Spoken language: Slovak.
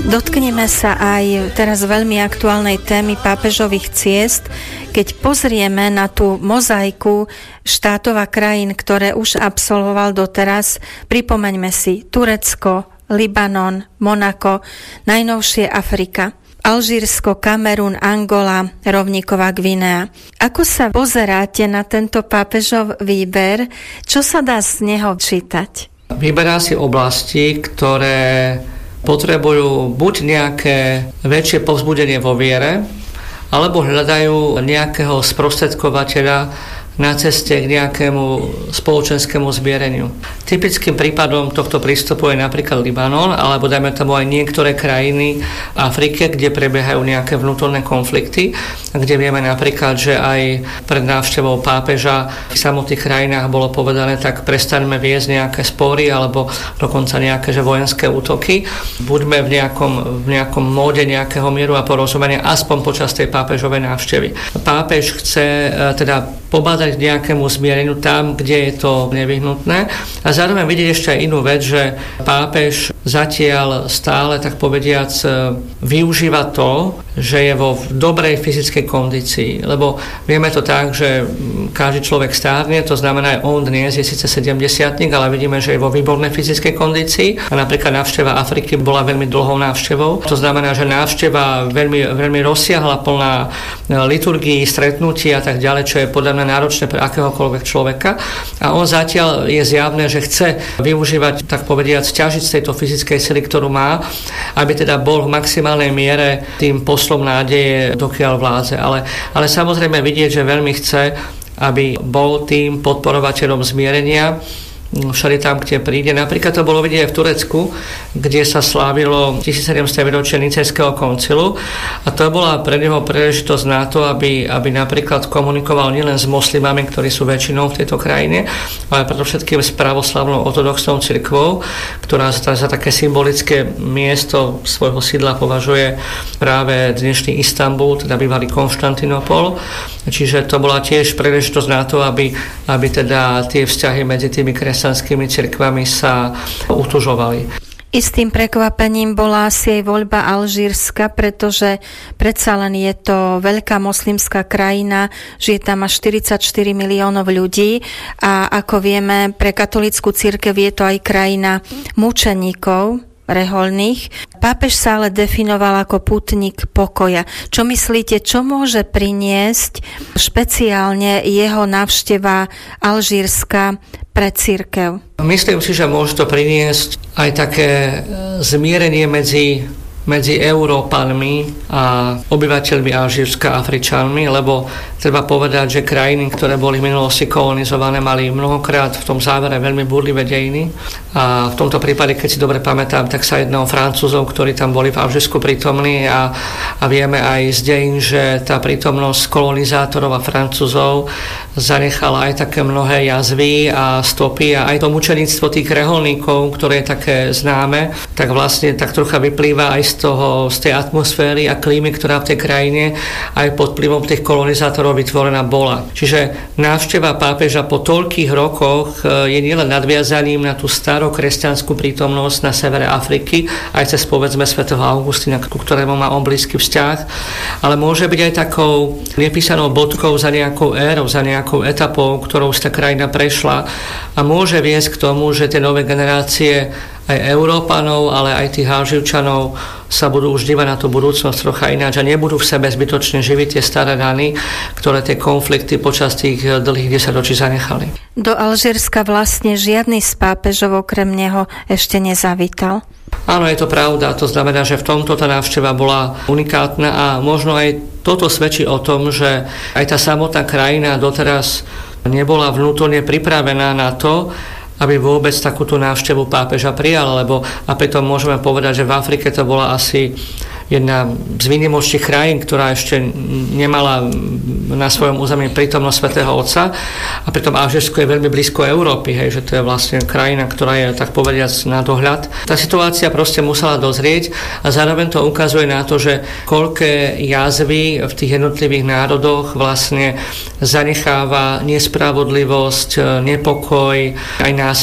Dotkneme sa aj teraz veľmi aktuálnej témy pápežových ciest, keď pozrieme na tú mozaiku štátov a krajín, ktoré už absolvoval doteraz. Pripomeňme si Turecko, Libanon, Monako, najnovšie Afrika, Alžírsko, Kamerún, Angola, rovníková Gvinea. Ako sa pozeráte na tento pápežov výber? Čo sa dá z neho čítať? Vyberá si oblasti, ktoré potrebujú buď nejaké väčšie povzbudenie vo viere, alebo hľadajú nejakého sprostredkovateľa na ceste k nejakému spoločenskému zmiereniu. Typickým prípadom tohto prístupu je napríklad Libanon, alebo dajme tomu aj niektoré krajiny v Afrike, kde prebiehajú nejaké vnútorné konflikty, kde vieme napríklad, že aj pred návštevou pápeža v samotných krajinách bolo povedané, tak prestaňme viesť nejaké spory alebo dokonca nejaké vojenské útoky. Buďme v nejakom móde nejakého mieru a porozumenia aspoň počas tej pápežovej návštevy. Pápež chce teda pobádať k nejakému zmiereniu tam, kde je to nevyhnutné. A zároveň vidieť ešte aj inú vec, že pápež zatiaľ stále, tak povediac, využíva to, že je vo dobrej fyzickej kondícii. Lebo vieme to tak, že každý človek stárne, to znamená aj on dnes je síce 70-tník, ale vidíme, že je vo výbornej fyzickej kondícii. A napríklad návšteva Afriky bola veľmi dlhou návštevou. To znamená, že návšteva veľmi rozsiahla, plná liturgií, stretnutí a tak ďalej, čo je podľa mňa náročné pre akéhokoľvek človeka. A on zatiaľ je zjavné, že chce využívať, tak povediac, ťažiť z tejto fyzickej sily, ktorú má, aby teda bol v maximálnej miere tým poslom nádeje, dokiaľ vládze. Ale samozrejme vidieť, že veľmi chce, aby bol tým podporovateľom zmierenia všade tam, kde príde. Napríklad to bolo vidieť aj v Turecku, kde sa slávilo 1700. výročie Nicejského koncilu a to bola pre neho príležitosť na to, aby napríklad komunikoval nielen s moslimami, ktorí sú väčšinou v tejto krajine, ale predovšetkým s pravoslavnou ortodoxnou cirkvou, ktorá za také symbolické miesto svojho sídla považuje práve dnešný Istanbul, teda bývalý Konštantinopol. Čiže to bola tiež príležitosť na to, aby teda tie vzťahy medzi tými kresťanskými cirkvami sa utužovali. Istým prekvapením bola asi aj voľba Alžírska, pretože predsa len je to veľká moslimská krajina, žije tam až 44 miliónov ľudí a ako vieme, pre katolícku cirkev je to aj krajina mučeníkov rehoľných. Pápež sa ale definoval ako pútnik pokoja. Čo myslíte, čo môže priniesť špeciálne jeho návšteva Alžírska pre cirkev? Myslím si, že môže to priniesť aj také zmierenie medzi Európanmi a obyvateľmi Alžírska a Afričanmi, lebo treba povedať, že krajiny, ktoré boli v minulosti kolonizované, mali mnohokrát v tom závere veľmi búrlivé dejiny. A v tomto prípade, keď si dobre pamätám, tak sa jedná o Francúzov, ktorí tam boli v Alžírsku prítomní a vieme aj z dejín, že tá prítomnosť kolonizátorov a Francúzov zanechala aj také mnohé jazvy a stopy a aj to mučeníctvo tých reholníkov, ktoré je také známe, tak vlastne tak trocha vyplýva aj z tej atmosféry a klímy, ktorá v tej krajine aj pod vplyvom tých kolonizátorov vytvorená bola. Čiže návšteva pápeža po toľkých rokoch je nielen nadviazaním na tú starú kresťanskú prítomnosť na severe Afriky, aj cez povedzme svätého Augustína, ku ktorému má on blízky vzťah, ale môže byť aj takou nepísanou bodkou za nejakou érou, za nejakou etapou, ktorou tá krajina prešla a môže viesť k tomu, že tie nové generácie aj Európanov, ale aj tých Alžírčanov sa budú už dívať na tú budúcnosť trocha ináč a nebudú v sebe zbytočne živiť tie staré rany, ktoré tie konflikty počas tých dlhých 10 ročí zanechali. Do Alžírska vlastne žiadny z pápežov okrem neho ešte nezavítal. Áno, je to pravda. To znamená, že v tomto tá návšteva bola unikátna a možno aj toto svedčí o tom, že aj tá samotná krajina doteraz nebola vnútorne pripravená na to, aby vôbec takúto návštevu pápeža prijal, lebo a pritom môžeme povedať, že v Afrike to bola asi jedna z výnimočných krajín, ktorá ešte nemala na svojom území prítomnosť Svätého Otca a pritom Alžírsko je veľmi blízko Európy, že to je vlastne krajina, ktorá je tak povediac na dohľad. Tá situácia proste musela dozrieť a zároveň to ukazuje na to, že koľké jazvy v tých jednotlivých národoch vlastne zanecháva nespravodlivosť, nepokoj, aj násilie